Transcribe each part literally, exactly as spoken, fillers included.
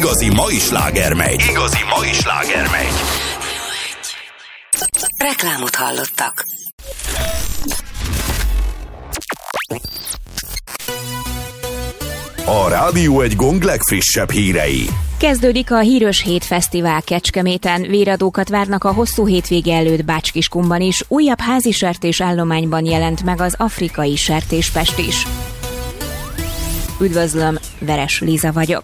Igazi mai slágermegy. Igazi mai slágermegy. Reklámot hallottak. A Rádió egy Gong legfrissebb hírei. Kezdődik a Híros Hét Fesztivál Kecskeméten. Véradókat várnak a hosszú hétvége előtt Bács-Kiskunban is. Újabb házi sertés állományban jelent meg az afrikai sertéspest is. Üdvözlöm, Veres Liza vagyok.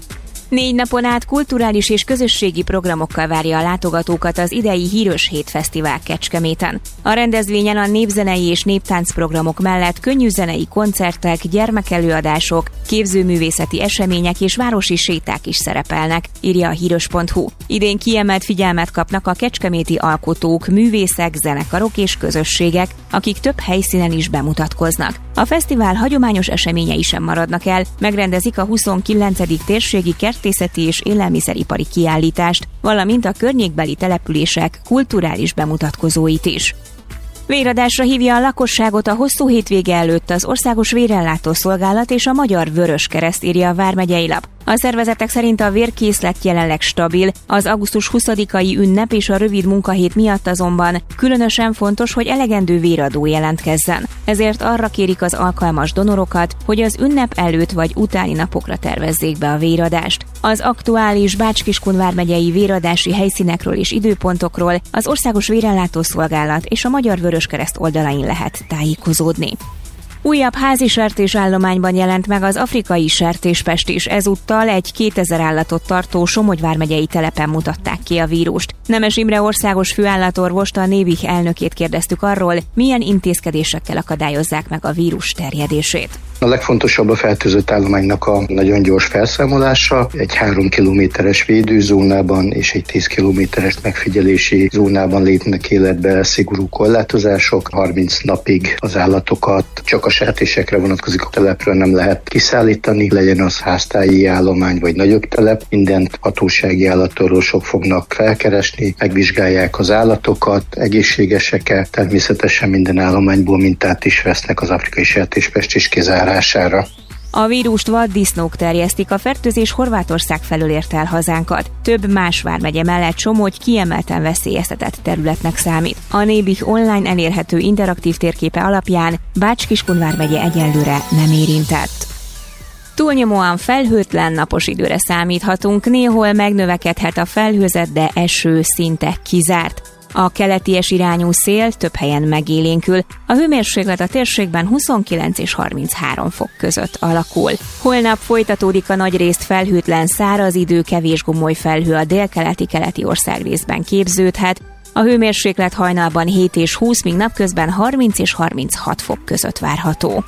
Négy napon át kulturális és közösségi programokkal várja a látogatókat az idei Híros Hét Fesztivál Kecskeméten. A rendezvényen a népzenei és néptánc programok mellett könnyűzenei koncertek, gyermekelőadások, képzőművészeti események és városi séták is szerepelnek, írja a híros pont hu. Idén kiemelt figyelmet kapnak a kecskeméti alkotók, művészek, zenekarok és közösségek, akik több helyszínen is bemutatkoznak. A fesztivál hagyományos eseményei sem maradnak el, megrendezik a huszonkilencedik térségi kertészeti és élelmiszeripari kiállítást, valamint a környékbeli települések kulturális bemutatkozóit is. Véradásra hívja a lakosságot a hosszú hétvége előtt az Országos Vérellátó Szolgálat és a Magyar Vöröskereszt, írja a Vármegyei Lap. A szervezetek szerint a vérkészlet jelenleg stabil, az augusztus huszadikai ünnep és a rövid munkahét miatt azonban különösen fontos, hogy elegendő véradó jelentkezzen. Ezért arra kérik az alkalmas donorokat, hogy az ünnep előtt vagy utáni napokra tervezzék be a véradást. Az aktuális Bács-Kiskun vármegyei véradási helyszínekről és időpontokról az Országos Vérellátó Szolgálat és a Magyar Vöröskereszt oldalain lehet tájékozódni. Újabb házi sertésállományban jelent meg az afrikai sertéspest is, ezúttal egy kétezer állatot tartó Somogy vármegyei telepen mutatták ki a vírust. Nemes Imre országos főállatorvost, a Névich elnökét kérdeztük arról, milyen intézkedésekkel akadályozzák meg a vírus terjedését. A legfontosabb a fertőzött állománynak a nagyon gyors felszámolása. Egy három kilométeres védőzónában és egy tíz kilométeres megfigyelési zónában lépnek életbe szigorú korlátozások. harminc napig az állatokat csak a sertésekre vonatkozik, a telepről nem lehet kiszállítani, legyen az háztáji állomány vagy nagyobb telep. Mindent hatósági állatorvosok fognak felkeresni, megvizsgálják az állatokat, egészségesek-e, természetesen minden állományból mintát is vesznek az afrikai sertéspest is kizárására. A vírust vaddisznók terjesztik, a fertőzés Horvátország felől ért el hazánkat. Több más vármegye mellett Somogy kiemelten veszélyeztetett területnek számít. A Nébich online elérhető interaktív térképe alapján Bács-Kiskun vármegye egyelőre nem érintett. Túlnyomóan felhőtlen napos időre számíthatunk, néhol megnövekedhet a felhőzet, de eső szinte kizárt. A keleties irányú szél több helyen megélénkül, a hőmérséklet a térségben huszonkilenc és harminchárom fok között alakul. Holnap folytatódik a nagyrészt felhőtlen száraz idő, kevés gomoly felhő a délkeleti-keleti országrészben képződhet, a hőmérséklet hajnalban hét és húsz, míg napközben harminc és harminchat fok között várható.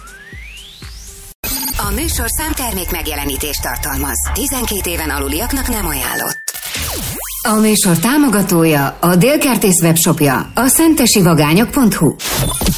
A műsor számtermék megjelenítést tartalmaz. tizenkét éven aluliaknak nem ajánlott. A műsor támogatója, a Délkertész webshopja, a szentesi vagányok pont hu.